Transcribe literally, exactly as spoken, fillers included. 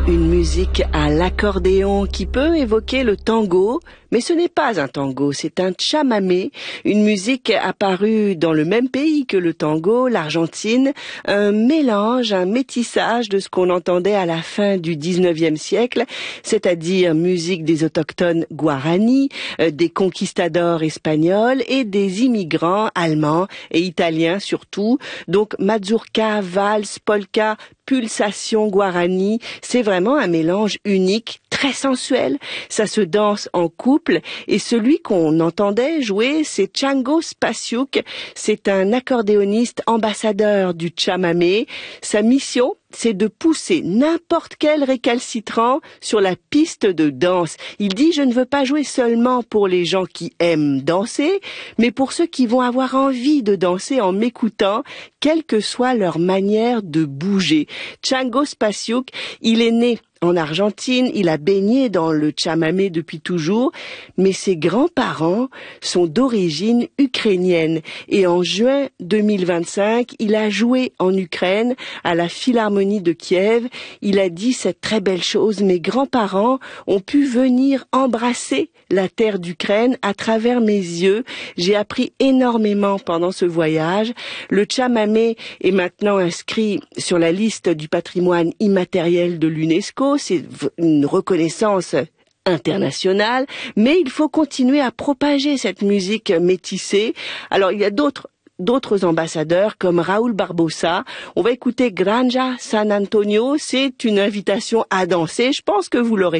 Une musique à l'accordéon qui peut évoquer le tango, mais ce n'est pas un tango, c'est un chamamé, une musique apparue dans le même pays que le tango, l'Argentine, un mélange, un métissage de ce qu'on entendait à la fin du dix-neuvième siècle, c'est-à-dire musique des autochtones guarani, des conquistadors espagnols et des immigrants allemands et italiens surtout. Donc mazurka, valse, polka, pulsation guarani, c'est vraiment un mélange unique, très sensuel. Ça se danse en couple et celui qu'on entendait jouer, c'est Chango Spasiuk. C'est un accordéoniste ambassadeur du chamamé. Sa mission, c'est de pousser n'importe quel récalcitrant sur la piste de danse. Il dit « Je ne veux pas jouer seulement pour les gens qui aiment danser, mais pour ceux qui vont avoir envie de danser en m'écoutant, quelle que soit leur manière de bouger. » Chango Spasiuk, il est né en Argentine, il a baigné dans le chamamé depuis toujours, mais ses grands-parents sont d'origine ukrainienne. Et en juin deux mille vingt-cinq, il a joué en Ukraine à la Philharmonie de Kiev. Il a dit cette très belle chose: mes grands-parents ont pu venir embrasser la terre d'Ukraine à travers mes yeux. J'ai appris énormément pendant ce voyage. Le chamamé est maintenant inscrit sur la liste du patrimoine immatériel de l'UNESCO. C'est une reconnaissance internationale, mais il faut continuer à propager cette musique métissée. Alors il y a d'autres d'autres ambassadeurs comme Raúl Barbosa. On va écouter Granja San Antonio. C'est une invitation à danser. Je pense que vous l'aurez